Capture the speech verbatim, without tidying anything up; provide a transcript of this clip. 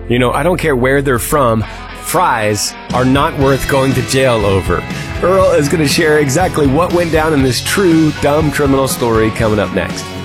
You know, I don't care where they're from. Fries are not worth going to jail over. Earl is going to share exactly what went down in this true dumb criminal story coming up next.